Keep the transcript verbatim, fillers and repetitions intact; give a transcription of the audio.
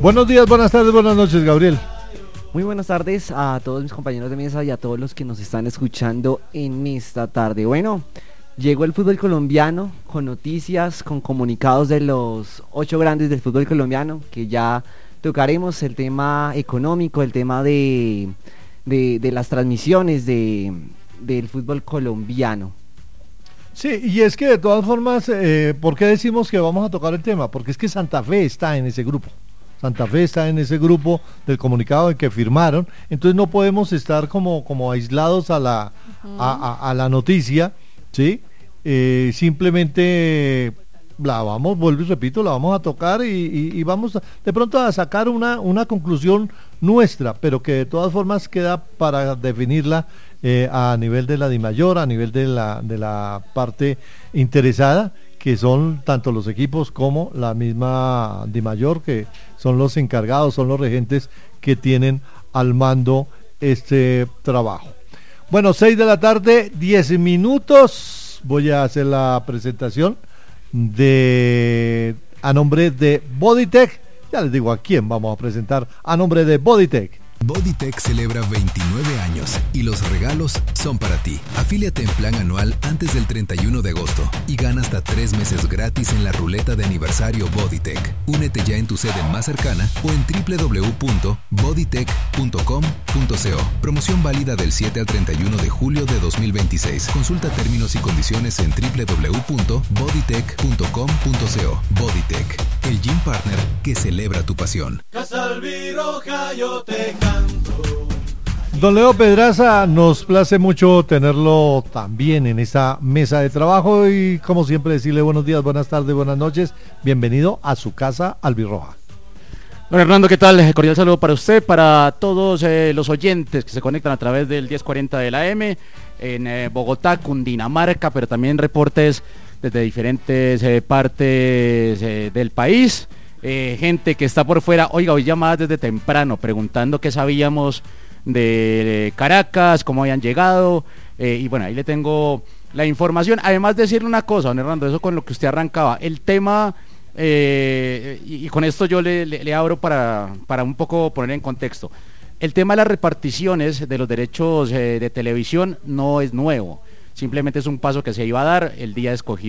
Buenos días, buenas tardes, buenas noches, Gabriel. Muy buenas tardes a todos mis compañeros de mesa y a todos los que nos están escuchando en esta tarde. Bueno, llegó el fútbol colombiano con noticias, con comunicados de los ocho grandes del fútbol colombiano, que ya tocaremos el tema económico, el tema de, de, de las transmisiones de, del fútbol colombiano. Sí, y es que de todas formas, eh, ¿por qué decimos que vamos a tocar el tema? Porque es que Santa Fe está en ese grupo. Santa Fe está en ese grupo del comunicado en que firmaron, entonces no podemos estar como, como aislados a la, uh-huh. a, a, a la noticia, ¿sí? Eh, simplemente la vamos, vuelvo y repito, la vamos a tocar y, y, y vamos a, de pronto a sacar una, una conclusión nuestra, pero que de todas formas queda para definirla eh, a nivel de la DIMAYOR, a nivel de la, de la parte interesada, que son tanto los equipos como la misma DIMAYOR, que son los encargados, son los regentes que tienen al mando este trabajo. Bueno, seis de la tarde, diez minutos, voy a hacer la presentación de a nombre de Bodytech, ya les digo a quién vamos a presentar, a nombre de Bodytech. Bodytech celebra veintinueve años y los regalos son para ti. Afíliate en plan anual antes del treinta y uno de agosto y gana hasta tres meses gratis en la ruleta de aniversario Bodytech. Únete ya en tu sede más cercana o en doble u doble u doble u punto bodytech punto com punto co. Promoción válida del siete al treinta y uno de julio de dos mil veintiséis. Consulta términos y condiciones en doble u doble u doble u punto bodytech punto com punto co. Bodytech, el gym partner que celebra tu pasión. Casa Albiroja, yo te canto. Don Leo Pedraza, nos place mucho tenerlo también en esta mesa de trabajo y como siempre decirle buenos días, buenas tardes, buenas noches, bienvenido a su casa albirroja. Don Hernando, ¿qué tal? Cordial saludo para usted, para todos eh, los oyentes que se conectan a través del diez cuarenta de la M en eh, Bogotá, Cundinamarca, pero también reportes desde diferentes eh, partes eh, del país. Eh, gente que está por fuera, oiga, hoy llamadas desde temprano preguntando qué sabíamos de Caracas, cómo habían llegado, eh, y bueno, ahí le tengo la información. Además, decirle una cosa, don Hernando, eso con lo que usted arrancaba, el tema, eh, y, y con esto yo le, le, le abro para, para un poco poner en contexto, el tema de las reparticiones de los derechos eh, de televisión no es nuevo, simplemente es un paso que se iba a dar el día escogido